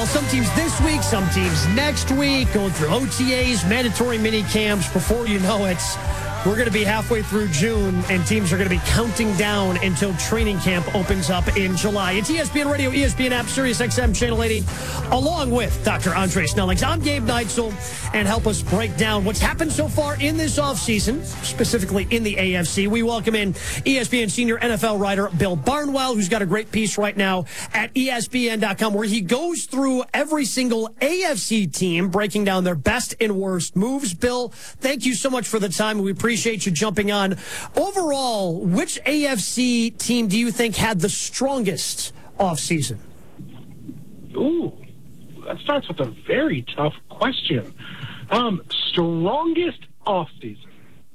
football. Some teams this week, some teams next week, going through OTAs, mandatory mini camps. Before you know it, we're going to be halfway through June, and teams are going to be counting down until training camp opens up in July. It's ESPN Radio, ESPN app, Sirius XM Channel 80, along with Dr. Andre Snellings. I'm Gabe Neitzel, and help us break down what's happened so far in this offseason, specifically in the AFC. We welcome in ESPN senior NFL writer Bill Barnwell, who's got a great piece right now at ESPN.com, where he goes through every single AFC team, breaking down their best and worst moves. Bill, thank you so much for the time. We appreciate you jumping on. Overall, which AFC team do you think had the strongest offseason? Ooh, that starts with a very tough question. Strongest offseason.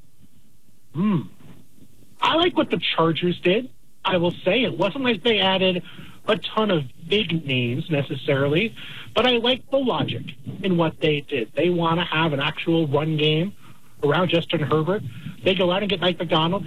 I like what the Chargers did. I will say it wasn't like they added a ton of big names necessarily, but I like the logic in what they did. They want to have an actual run game around Justin Herbert. They go out and get Mike McDaniel,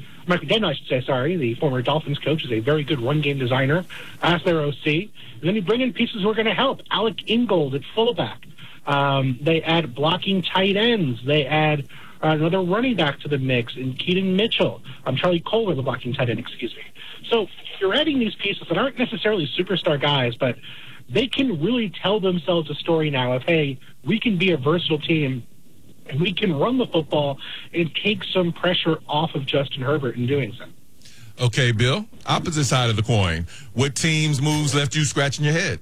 the former Dolphins coach, is a very good run-game designer, as their OC. And then you bring in pieces who are going to help. Alec Ingold at fullback. They add blocking tight ends. They add another running back to the mix in Keaton Mitchell. Charlie Kohler, the blocking tight end, excuse me. So you're adding these pieces that aren't necessarily superstar guys, but they can really tell themselves a story now of, hey, we can be a versatile team, and we can run the football and take some pressure off of Justin Herbert in doing so. Okay, Bill, opposite side of the coin. What team's moves left you scratching your head?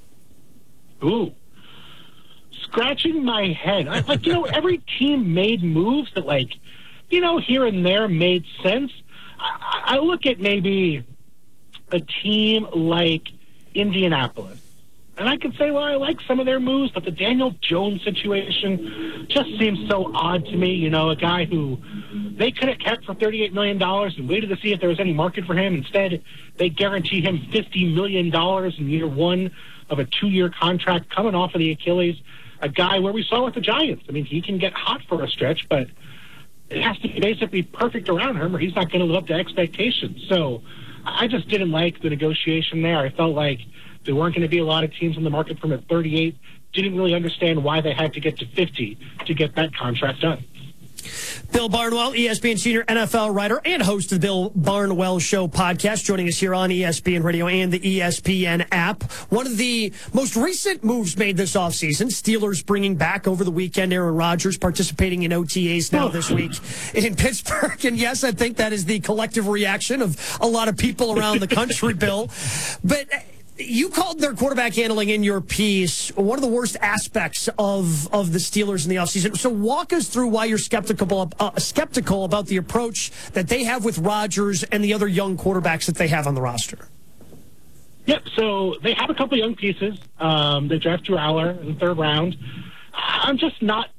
Ooh, scratching my head. Every team made moves that, here and there made sense. I look at maybe a team like Indianapolis, and I could say, well, I like some of their moves, but the Daniel Jones situation just seems so odd to me. A guy who they could have kept for $38 million and waited to see if there was any market for him. Instead, they guarantee him $50 million in year one of a 2-year contract coming off of the Achilles. A guy where we saw with the Giants. He can get hot for a stretch, but it has to be basically perfect around him or he's not going to live up to expectations. So I just didn't like the negotiation there. I felt like there weren't going to be a lot of teams in the market from at 38. Didn't really understand why they had to get to 50 to get that contract done. Bill Barnwell, ESPN senior NFL writer and host of the Bill Barnwell Show podcast, joining us here on ESPN Radio and the ESPN app. One of the most recent moves made this offseason, Steelers bringing back over the weekend Aaron Rodgers, participating in OTAs now this week in Pittsburgh. And yes, I think that is the collective reaction of a lot of people around the country, Bill. But you called their quarterback handling in your piece one of the worst aspects of the Steelers in the offseason. So walk us through why you're skeptical about the approach that they have with Rodgers and the other young quarterbacks that they have on the roster. Yep, so they have a couple young pieces. They draft Drew Aller in the 3rd round. I'm just not